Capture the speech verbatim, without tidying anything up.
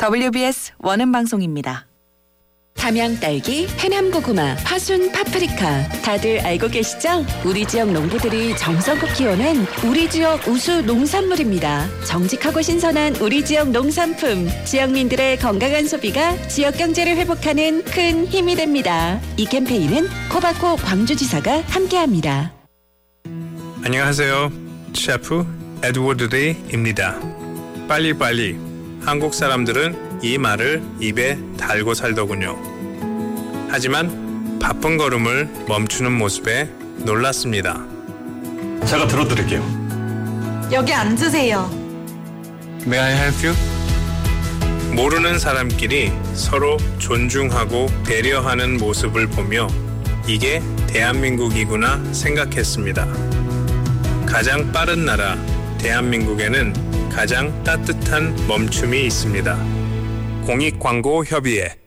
더블유비에스 원음 방송입니다. 담양 딸기, 해남 고구마, 파순 파프리카 다들 알고 계시죠? 우리 지역 농부들이 정성껏 키워낸 우리 지역 우수 농산물입니다. 정직하고 신선한 우리 지역 농산품, 지역민들의 건강한 소비가 지역 경제를 회복하는 큰 힘이 됩니다. 이 캠페인은 코바코 광주지사가 함께합니다. 안녕하세요. 셰프 에드워드 리입니다. 빨리빨리. 한국 사람들은 이 말을 입에 달고 살더군요. 하지만 바쁜 걸음을 멈추는 모습에 놀랐습니다. 제가 들어드릴게요. 여기 앉으세요. May I help you? 모르는 사람끼리 서로 존중하고 배려하는 모습을 보며 이게 대한민국이구나 생각했습니다. 가장 빠른 나라 대한민국에는 가장 따뜻한 멈춤이 있습니다. 공익광고협의회